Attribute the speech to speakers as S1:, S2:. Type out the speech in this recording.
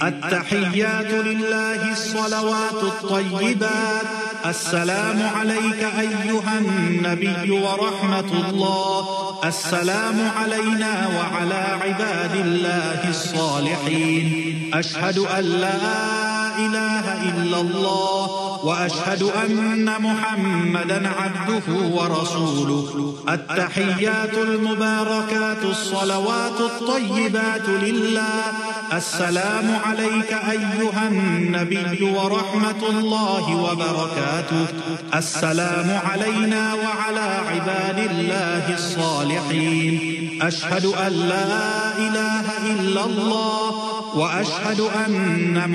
S1: التحيات لله الصلوات الطيبات. السلام عليك أيها النبي ورحمة الله. السلام علينا وعلى عباد الله الصالحين. أشهد أن لا إله إلا الله وأشهد أن محمدا عبده ورسوله. التحيات المباركات الصلوات الطيبات لله. السلام عليك أيها النبي ورحمة الله وبركاته. السلام علينا وعلى عباد الله الصالحين. أشهد أن لا إله إلا الله وأشهد أن